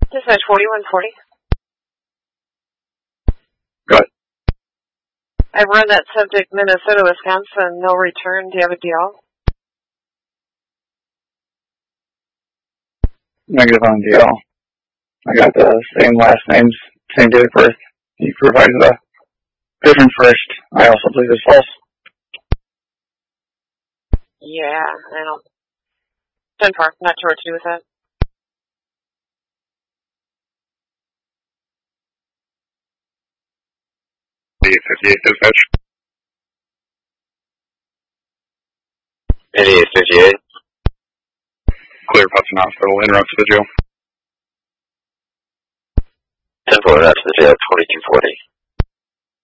Dispatch 4140. Go ahead. I've run that subject Minnesota, Wisconsin, no return. Do you have a DL? Negative on DL. I got the same last names, same date of birth. He provided a different first. I also believe it's false. Yeah, I don't. 10-4, not sure what to do with that. The 58 dispatch. 8858. Clear Putson Hospital, en route to the jail. 10-4, out to the jail, 2240.